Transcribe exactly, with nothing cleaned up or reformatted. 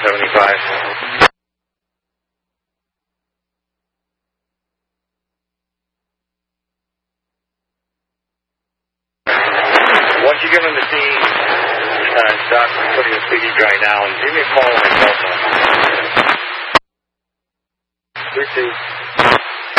seventy-five. Once you get on the scene, uh, stop putting the speedy dry down. Give me a call on my cell phone. three two.